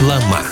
Reklama.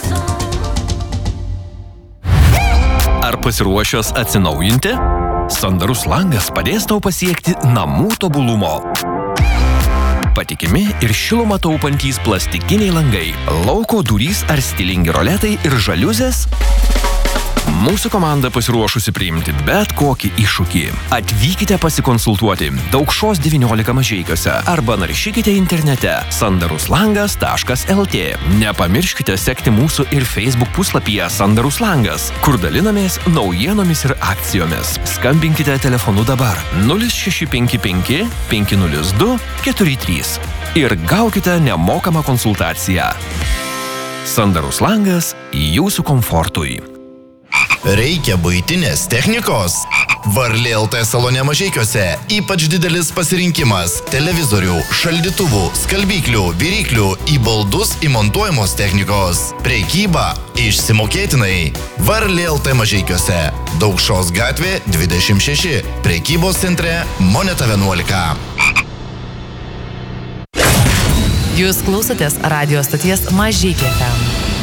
Ar pasiruošęs atsinaujinti? Sandarus langas padės tau pasiekti namų tobulumo. Patikimi ir šilumą taupantys plastikiniai langai, lauko durys ar stilingi roletai ir žaliuzės? Mūsų komanda pasiruošusi priimti bet kokį iššūkį. Atvykite pasikonsultuoti Daukšos 19 Mažeikiuose arba naršykite internete sandaruslangas.lt. Nepamirškite sekti mūsų ir Facebook puslapyje Sandarus langas, kur dalinamės naujienomis ir akcijomis. Skambinkite telefonu dabar 0655 502 43 ir gaukite nemokamą konsultaciją. Sandarus langas jūsų komfortui. Reikia buitinės technikos? Varlė LT salone Mažeikiuose ypač didelis pasirinkimas televizorių, šaldytuvų, skalbyklių, viryklių, į baldus įmontuojamos technikos. Prekyba išsimokėtinai. Varlė LT Mažeikiuose. Daukšos gatvė 26. Prekybos centre Moneta 11. Jūs klausotės radio stoties Mažeikiai FM.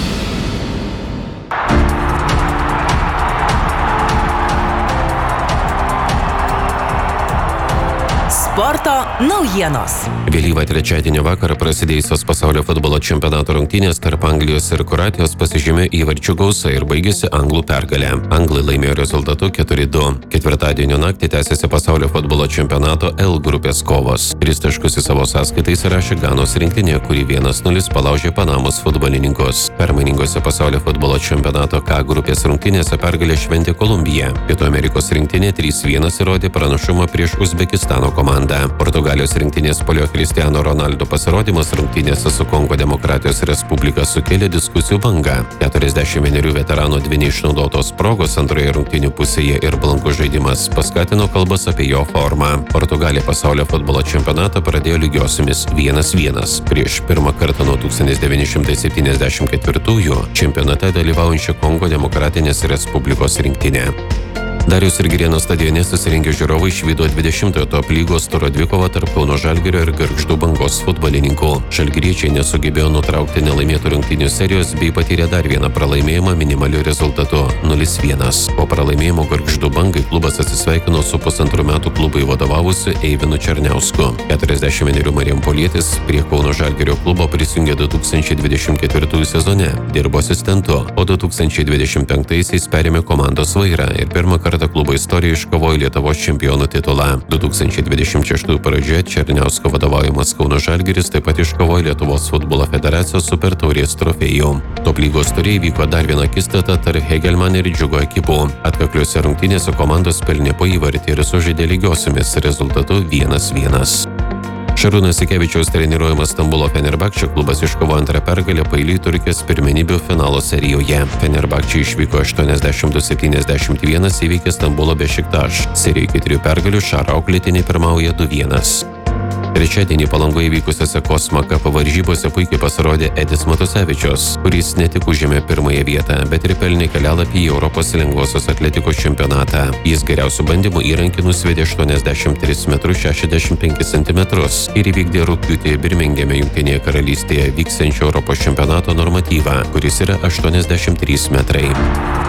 Sporto naujienos. Vėlyvą trečiadienį vakarą prasidėjusios pasaulio futbolo čempionato rungtynės tarp Anglijos ir Kroatijos pasižymė įvarčių gausa ir baigėsi anglų pergalė. Anglai laimėjo rezultatu 4-2. Ketvirtadienio naktį tęsėsi pasaulio futbolo čempionato L grupės kovos. 3 taškus į savo sąskaitą įsirašė Ganos rinktinė, kuri 1-0 palaužė Panamos futbolininkus. Permainingose pasaulio futbolo čempionato K grupės rungtynėse pergalę šventė Kolumbija. Pietų Amerikos rinktinė 3-1 įrodė pranašumą prieš Uzbekistano komandą. Portugalijos rinktinės polio Cristiano Ronaldo pasirodymas rungtynėse su Kongo Demokratijos Respublika sukėlė diskusijų bangą. 41 veterano 2 neišnaudotos progos antroje rungtynių pusėje ir blankus žaidimas paskatino kalbas apie jo formą. Portugalija pasaulio futbolo čempionatą pradėjo lygiosiomis 1-1 prieš pirmą kartą nuo 1974 čempionate dalyvaujančią Kongo Demokratinės Respublikos rinktinę. Dariaus ir Girėno stadione susirinkę žiūrovai išvydo 20-ojo top lygos turo dvikovą tarp Kauno Žalgirio ir Gargždų Bangos futbolininkų. Žalgiriečiai nesugebėjo nutraukti nelaimėtų rungtynių serijos bei patyrė dar vieną pralaimėjimą minimaliu rezultatu 0-1. Po pralaimėjimo Gargždų Bangai klubas atsisveikino su pusantrų metų klubui vadovavusiu Eivinu Černiausku. 41 marijampolietis prie Kauno Žalgirio klubo prisijungė 2024 sezone, dirbo asistentu, o 2025-aisiais perėmė komandos vairą ir pirmą kartą klubo istorijoje iškovojo Lietuvos čempionų titulą. 2026 pradžioje Černiausko vadovaujamas Kauno Žalgiris taip pat iškovojo Lietuvos futbolo federacijos super taurės trofėjų. Top lygos taurėje vyko dar viena akistata tarp Hegelman ir Džiugo ekipų. Atkakliuose rungtynėse komandos pelnė po įvartį ir sužaidė lygiosiomis rezultatu 1-1. Šarūno Jasikevičiaus treniruojamas Stambulo Fenerbahče klubas iškovojo antrą pergalę paeiliui Turkijos pirmenybių finalo serijoje. Fenerbahče išvyko 82-71 įveikė Stambulo Bešiktaš. Serijoje 4 pergalių Šaro auklėtiniai pirmauja 2-1. Trečiadienį Palangoje vykusiose Kosma Cup varžybose puikiai pasirodė Edis Matusevičius, kuris ne tik užėmė pirmąją vietą, bet ir pelnė kelialapį į Europos lengvosios atletikos čempionatą. Jis geriausių bandymų įrankį nusvedė 83,65 m ir įvykdė rugpjūtį Birmingeme Jungtinėje karalystėje vyksiančio Europos čempionato normatyvą, kuris yra 83 metrai.